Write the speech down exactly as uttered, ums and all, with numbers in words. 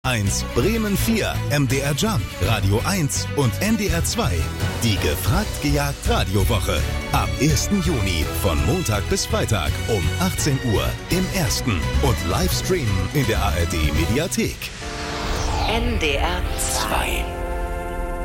eins, Bremen vier, M D R Jump, Radio eins und N D R zwei. Die gefragt gejagt Radiowoche. Am ersten Juni von Montag bis Freitag um achtzehn Uhr im Ersten und Livestreamen in der A R D Mediathek. N D R zwei.